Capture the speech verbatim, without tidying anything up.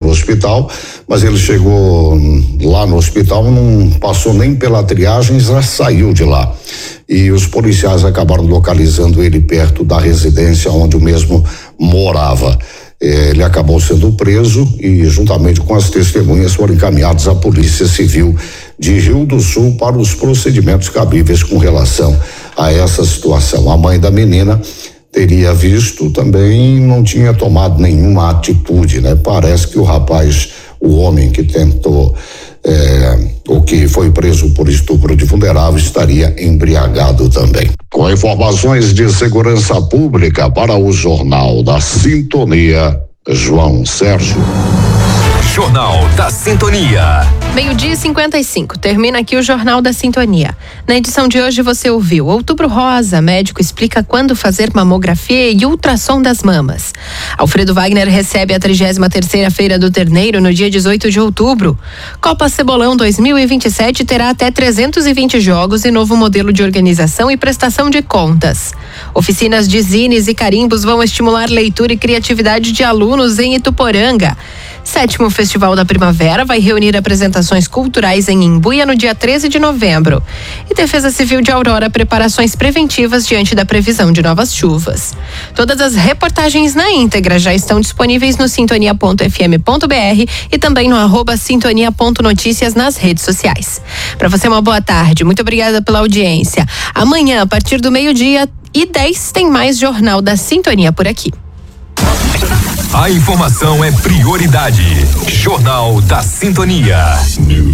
hospital, mas ele chegou lá no hospital, não passou nem pela triagem, já saiu de lá. E os policiais acabaram localizando ele perto da residência onde o mesmo morava. Ele acabou sendo preso e, juntamente com as testemunhas, foram encaminhados à Polícia Civil de Rio do Sul para os procedimentos cabíveis com relação a essa situação. A mãe da menina teria visto também, não tinha tomado nenhuma atitude, né? Parece que o rapaz, o homem que tentou, é, ou que foi preso por estupro de vulnerável, estaria embriagado também. Com informações de segurança pública para o Jornal da Sintonia, João Sérgio. Jornal da Sintonia. Meio-dia e cinquenta e cinco. Termina aqui o Jornal da Sintonia. Na edição de hoje você ouviu Outubro Rosa, médico explica quando fazer mamografia e ultrassom das mamas. Alfredo Wagner recebe a trigésima terceira Feira do Terneiro no dia dezoito de outubro. Copa Cebolão dois mil e vinte e sete terá até trezentos e vinte jogos e novo modelo de organização e prestação de contas. Oficinas de zines e carimbos vão estimular leitura e criatividade de alunos em Ituporanga. Sétimo Festival da Primavera vai reunir apresentações culturais em Imbuia no dia treze de novembro. E Defesa Civil de Aurora preparações preventivas diante da previsão de novas chuvas. Todas as reportagens na íntegra já estão disponíveis no sintonia ponto f m ponto b r e também no arroba sintonia ponto notícias nas redes sociais. Para você, uma boa tarde. Muito obrigada pela audiência. Amanhã, a partir do meio-dia e dez, tem mais Jornal da Sintonia por aqui. A informação é prioridade. Jornal da Sintonia.